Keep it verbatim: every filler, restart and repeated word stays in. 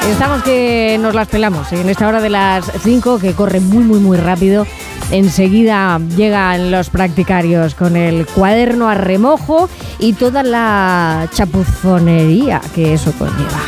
Estamos que nos las pelamos en esta hora de las cinco, que corre muy, muy, muy rápido. Enseguida llegan los practicarios con el cuaderno a remojo y toda la chapuzonería que eso conlleva.